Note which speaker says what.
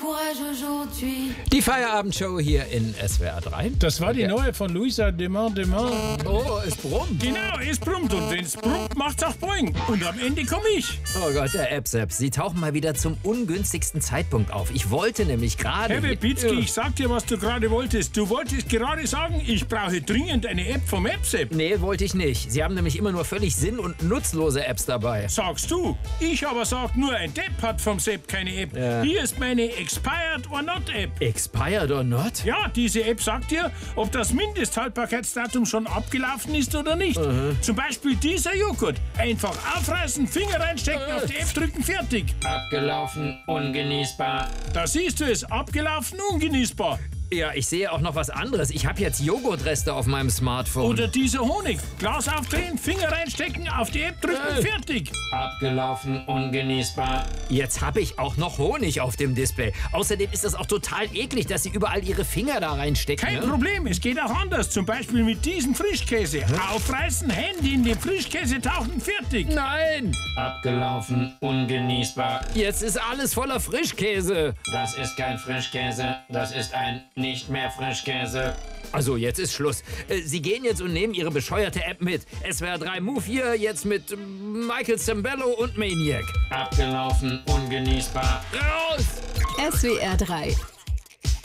Speaker 1: Die Feierabendshow hier in SWR 3.
Speaker 2: Das war die neue von Luisa Demant.
Speaker 1: Oh, es brummt.
Speaker 2: Genau, es brummt. Und wenn es brummt, macht's auch Boing. Und am Ende komme ich.
Speaker 1: Oh Gott, der Apps. Sie tauchen mal wieder zum ungünstigsten Zeitpunkt auf. Ich wollte nämlich gerade...
Speaker 2: Herr Webitzki, ich sag dir, was du gerade wolltest. Du wolltest gerade sagen, ich brauche dringend eine App vom Apps-App.
Speaker 1: Nee, wollte ich nicht. Sie haben nämlich immer nur völlig sinn- und nutzlose Apps dabei.
Speaker 2: Sagst du. Ich aber sag, nur ein Depp hat vom Sepp keine App.
Speaker 1: Ja.
Speaker 2: Hier ist meine Expired or Not App.
Speaker 1: Expired or not?
Speaker 2: Ja, diese App sagt dir, ob das Mindesthaltbarkeitsdatum schon abgelaufen ist oder nicht. Zum Beispiel dieser Joghurt. Einfach aufreißen, Finger reinstecken, auf die App drücken, fertig.
Speaker 1: Abgelaufen, ungenießbar.
Speaker 2: Da siehst du es, abgelaufen, ungenießbar.
Speaker 1: Ja, ich sehe auch noch was anderes. Ich habe jetzt Joghurtreste auf meinem Smartphone.
Speaker 2: Oder dieser Honig. Glas aufdrehen, Finger reinstecken, auf die App drücken, fertig.
Speaker 1: Abgelaufen, ungenießbar. Jetzt habe ich auch noch Honig auf dem Display. Außerdem ist das auch total eklig, dass Sie überall Ihre Finger da reinstecken.
Speaker 2: Kein Problem, es geht auch anders. Zum Beispiel mit diesem Frischkäse. Aufreißen, Handy in den Frischkäse tauchen, fertig.
Speaker 1: Nein! Abgelaufen, ungenießbar. Jetzt ist alles voller Frischkäse. Das ist kein Frischkäse, das ist ein nicht mehr Frischkäse. Also, jetzt ist Schluss. Sie gehen jetzt und nehmen Ihre bescheuerte App mit. SWR 3 Move hier, jetzt mit Michael Zambello und Maniac. Abgelaufen, ungenießbar. Raus!
Speaker 3: SWR 3